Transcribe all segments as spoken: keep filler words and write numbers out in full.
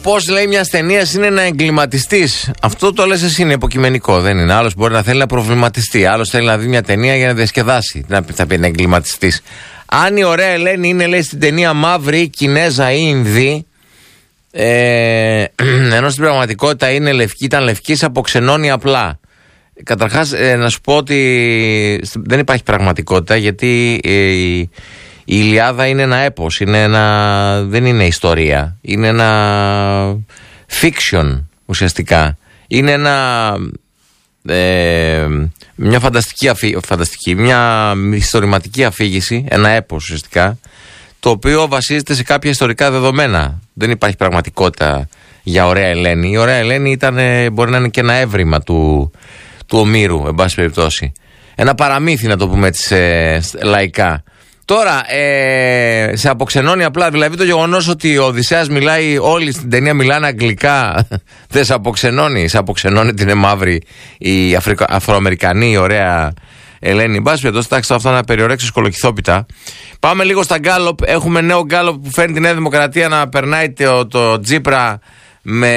σκοπός, λέει, μιας ταινίας είναι να εγκληματιστείς. Αυτό το λες εσύ, είναι υποκειμενικό, δεν είναι. Άλλος μπορεί να θέλει να προβληματιστεί. Άλλος θέλει να δει μια ταινία για να διασκεδάσει. Να θα πει να εγκληματιστείς. Αν η ωραία Ελένη είναι, λέει, στην ταινία μαύρη, Κινέζα ή Ινδή, ε, ενώ στην πραγματικότητα είναι λευκή, ήταν λευκή, σε αποξενώνει απλά. Καταρχάς, ε, να σου πω ότι δεν υπάρχει πραγματικότητα, γιατί ε, η, η Ηλιάδα είναι ένα έπος, είναι ένα, δεν είναι ιστορία, είναι ένα fiction ουσιαστικά. Είναι ένα, ε, μια φανταστική, αφή, φανταστική, μια ιστορηματική αφήγηση, ένα έπος ουσιαστικά, το οποίο βασίζεται σε κάποια ιστορικά δεδομένα. Δεν υπάρχει πραγματικότητα για ωραία Ελένη. Η ωραία Ελένη ήταν, μπορεί να είναι και ένα έβριμα του, του Ομήρου, εν πάση περιπτώσει. Ένα παραμύθι, να το πούμε έτσι, σε, λαϊκά. Τώρα, ε, σε αποξενώνει απλά, δηλαδή το γεγονός ότι ο Οδυσσέας μιλάει, όλοι στην ταινία μιλάνε αγγλικά, δεν σε αποξενώνει. Σε αποξενώνει την μαύρη, η Αφρικο, Αφροαμερικανή, η ωραία Ελένη. Εν πάση περιπτώσει, εντάξει, αυτό να περιορέξω σκολοκυθόπιτα. Πάμε λίγο στα γκάλοπ. Έχουμε νέο γκάλοπ που φέρνει τη Νέα Δημοκρατία να περνάει το, το Τζίπρα με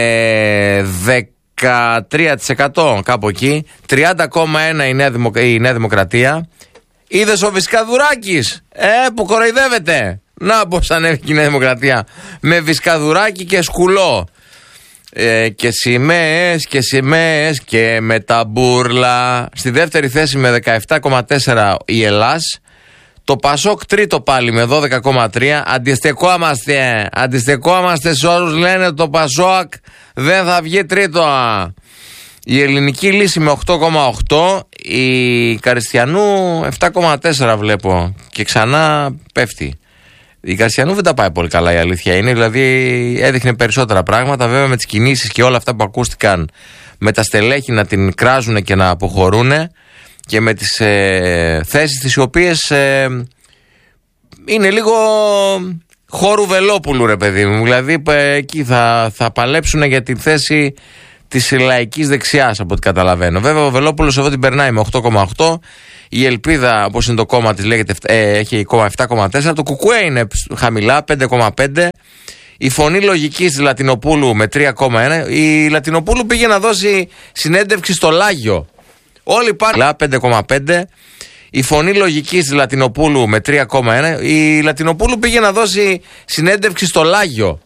δεκατρία τοις εκατό κάπου εκεί. τριάντα κόμμα ένα η Νέα, Δημοκ... η Νέα Δημοκρατία. Είδες ο Βυσκαδουράκης, ε, που κοροϊδεύεται. Να πως ανέβηκε η Νέα Δημοκρατία. Με Βυσκαδουράκη και Σκουλό. Ε, και σημαίες και σημαίες και με τα μπούρλα. Στη δεύτερη θέση με δεκαεπτά κόμμα τέσσερα η Ελλάς. Το Πασόκ τρίτο πάλι με δώδεκα κόμμα τρία. Αντιστεκόμαστε. Αντιστεκόμαστε σε όσους λένε το Πασόκ δεν θα βγει τρίτο. Η Ελληνική Λύση με οκτώ κόμμα οκτώ. Η Καριστιανού επτά κόμμα τέσσερα βλέπω. Και ξανά πέφτει. Η Καριστιανού δεν τα πάει πολύ καλά, η αλήθεια είναι. Δηλαδή έδειχνε περισσότερα πράγματα. Βέβαια με τις κινήσεις και όλα αυτά που ακούστηκαν, με τα στελέχη να την κράζουν και να αποχωρούν, και με τις ε, θέσεις τις οποίες ε, είναι λίγο χώρου Βελόπουλου, ρε παιδί μου. Δηλαδή εκεί θα, θα παλέψουν για τη θέση της λαϊκής δεξιάς, από ό,τι καταλαβαίνω. Βέβαια ο Βελόπουλος εδώ την περνάει με οκτώ κόμμα οκτώ. Η Ελπίδα, όπως είναι το κόμμα της, λέγεται, ε, έχει επτά κόμμα τέσσερα. Το Κουκουέ είναι χαμηλά, πέντε κόμμα πέντε. Η Φωνή Λογικής της Λατινοπούλου με τρία κόμμα ένα. Η Λατινοπούλου πήγε να δώσει συνέντευξη στο Λάγιο. Όλοι πάρουν πέντε κόμμα πέντε. Η Φωνή Λογικής της Λατινοπούλου με τρία κόμμα ένα. Η Λατινοπούλου πήγε να δώσει συνέντευξη στο Λάγιο.